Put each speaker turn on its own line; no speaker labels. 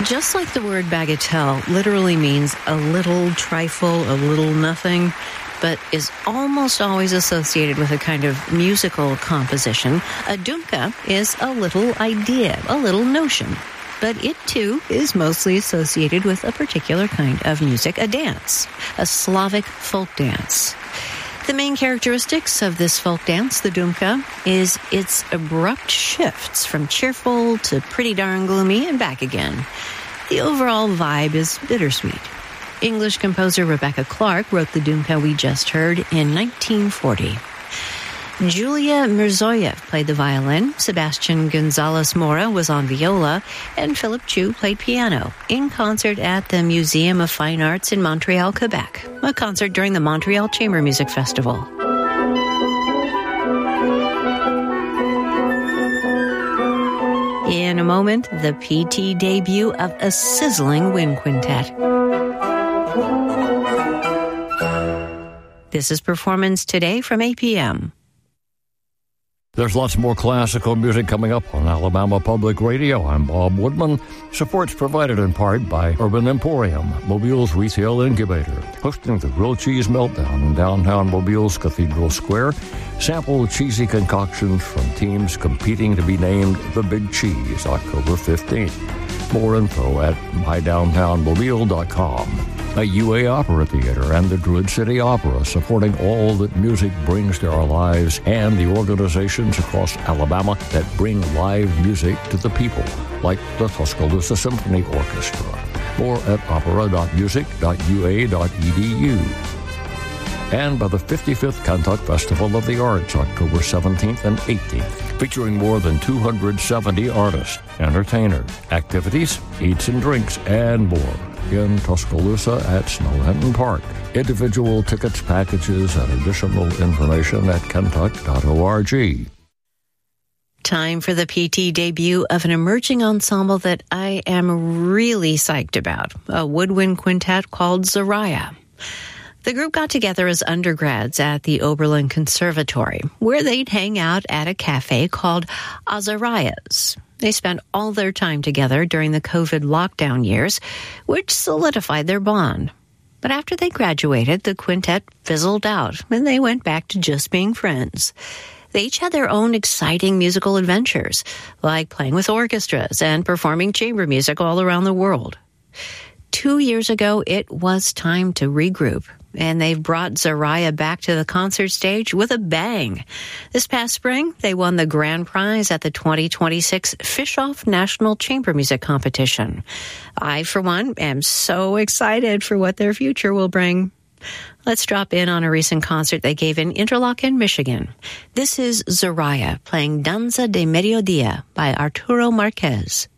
Just like the word bagatelle literally means a little trifle, a little nothing, but is almost always associated with a kind of musical composition, a dumka is a little idea, a little notion. But it, too, is mostly associated with a particular kind of music, a dance, a Slavic folk dance. The main characteristics of this folk dance, the dumka, is its abrupt shifts from cheerful to pretty darn gloomy and back again. The overall vibe is bittersweet. English composer Rebecca Clark wrote the dumka we just heard in 1940. Julia Mirzoyev played the violin, Sebastian Gonzalez Mora was on viola, and Philip Chu played piano in concert at the Museum of Fine Arts in Montreal, Quebec, a concert during the Montreal Chamber Music Festival. In a moment, the PT debut of a sizzling wind quintet. This is Performance Today from APM.
There's lots more classical music coming up on Alabama Public Radio. I'm Bob Woodman. Support's provided in part by Urban Emporium, Mobile's retail incubator, hosting the Grilled Cheese Meltdown in downtown Mobile's Cathedral Square. Sample cheesy concoctions from teams competing to be named the Big Cheese, October 15th. More info at mydowntownmobile.com. A UA Opera Theater and the Druid City Opera, supporting all that music brings to our lives, and the organizations across Alabama that bring live music to the people, like the Tuscaloosa Symphony Orchestra. More at opera.music.ua.edu. And by the 55th Kentuck Festival of the Arts, October 17th and 18th, featuring more than 270 artists, entertainers, activities, eats and drinks, and more in Tuscaloosa at Snowhenton Park. Individual tickets, packages, and additional information at kentuck.org.
Time for the PT debut of an emerging ensemble that I am really psyched about, a woodwind quintet called Zariah. The group got together as undergrads at the Oberlin Conservatory, where they'd hang out at a cafe called Azariah's. They spent all their time together during the COVID lockdown years, which solidified their bond. But after they graduated, the quintet fizzled out, and they went back to just being friends. They each had their own exciting musical adventures, like playing with orchestras and performing chamber music all around the world. 2 years ago, it was time to regroup, and they've brought Zariah back to the concert stage with a bang. This past spring, they won the grand prize at the 2026 Fischoff National Chamber Music Competition. I, for one, am so excited for what their future will bring. Let's drop in on a recent concert they gave in Interlochen, Michigan. This is Zariah playing Danza de Mediodía by Arturo Marquez.